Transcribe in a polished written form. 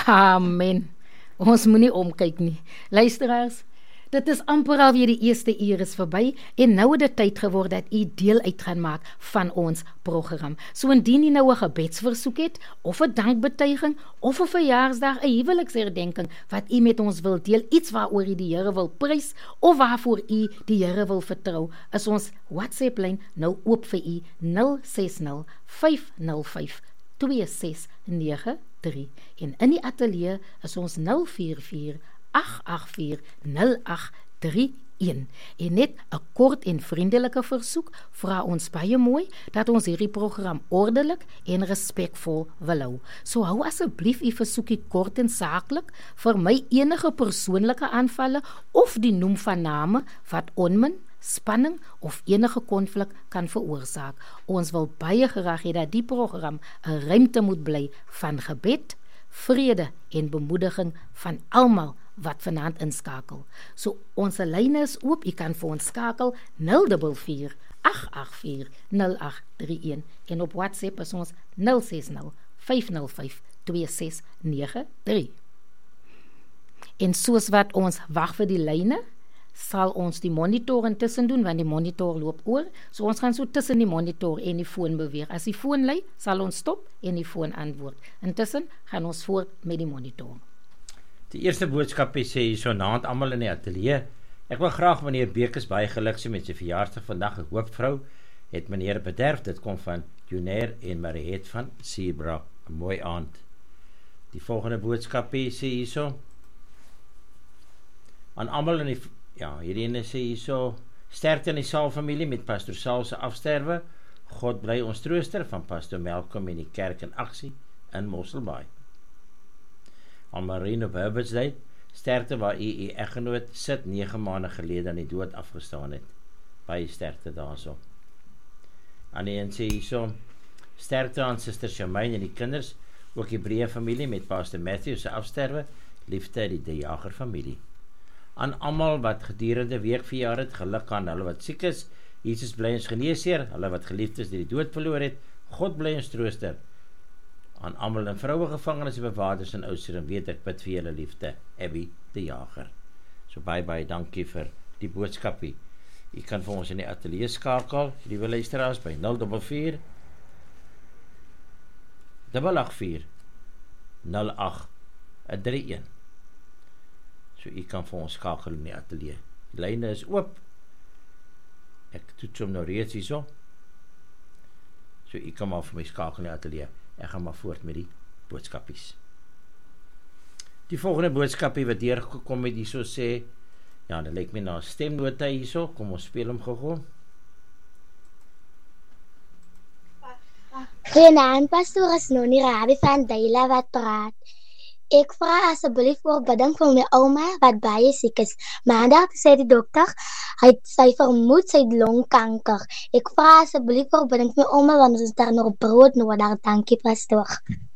Amen. Ons moenie omkyk nie. Luisteraars, dit is amper alweer die eerste uur is verby en nou het dit tyd geword dat u deel uit gaan maak van ons program. So indien u nou 'n gebedsversoek het, of 'n dankbetuiging, of 'n verjaarsdag, 'n huweliksherdenking wat u met ons wil deel, iets waaroor u die Here wil prys, of waarvoor u die Here wil vertrou, is ons WhatsApp-lyn nou oop vir u 060 505 2693 en in die ateljee is ons 044 884 0831 en net 'n kort en vriendelike versoek vra ons baie mooi dat ons hierdie program ordelik en respekvol wil hou. So hou asseblief u versoekie kort en saaklik, vermy enige persoonlike aanvalle of die noem van name wat onmin, spanning of enige konflik kan veroorsaak. Ons wil baie graag hê dat die program 'n ruimte moet bly van gebed, vrede en bemoediging van almal wat vanaand inskakel. So ons lyne is oop, u kan vir ons skakel 044 884 0831 en op WhatsApp is ons 060 505 2693. En soos wat ons wag vir die lyne, sal ons die monitor intussen doen, want die monitor loop oor, so ons gaan so tussen die monitor en die foon beweeg. As die foon lui, sal ons stop en die foon antwoord. Intussen gaan ons voort met die monitor. Die eerste boodskap sê hier so naand almal in die ateljee. Ek wil graag meneer Bekes baie geluk sê met sy verjaarsdag vandag. Ek hoop vrou het meneer bederf. Dit kom van Jonair en Mariet van Seabra. 'n Mooi aand. Die volgende boodskap sê hier so aan almal in die hierdie ene sê hier so sterkte in die Saal familie met Pastor Saal se afsterwe. God bly ons trooster van Pastor Malcolm en die kerk in aksie in Mosselbaai. Aan Marine op Herbertsdale, sterkte waar u eggenoot sit 9 maande gelede aan die dood afgestaan het. Baie sterkte daarso. Aan die een sê hierso, sterkte aan Suster Shamaine en die kinders, ook die Hebreë familie met Pastor Matthew se afsterwe, liefde uit die De Jager familie. Aan almal wat gedurende week verjaar het, geluk aan hulle wat siek is, Jesus bly ons geneesheer, hulle wat geliefdes deur die dood verloor het, God bly ons trooster. Aan almal in vroue gevangenes en bewaarders en ouderdom weet ek bid vir julle liefde, Abby De Jager. So baie dankie vir die boodskapie. U kan vir ons in die ateljee skakel, liewe luisteraars, by 044 884 0831. So u kan vir ons skakel in die ateljee. Die lyne is oop. Ek toets hom nou reeds hierso. So u kan maar vir my skakel in die ateljee. Ek gaan maar voort met die boodskapies. Die volgende boodskapie wat deurgekom het hierso sê, dit lyk my na 'n stemnota hierso, kom ons speel hom gou-gou. Goeienaand, pastoor is Nonnie Rabie van Duila wat praat. Ek vra asseblief voorbidding vir my ouma wat baie siek is. Maandag sê die dokter, sy vermoed sy het longkanker. Ek vra asseblief voorbidding vir my ouma want ons is daar nog brood nodig. Dankie pastoor.